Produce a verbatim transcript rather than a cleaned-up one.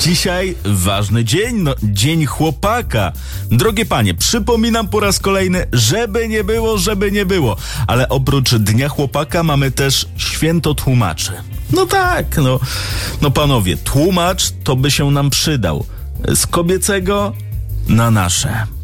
Dzisiaj ważny dzień, no, dzień chłopaka. Drogie panie, przypominam po raz kolejny, żeby nie było, żeby nie było. Ale oprócz Dnia Chłopaka mamy też Święto Tłumaczy. No tak, no, no panowie, tłumacz to by się nam przydał. Z kobiecego na nasze.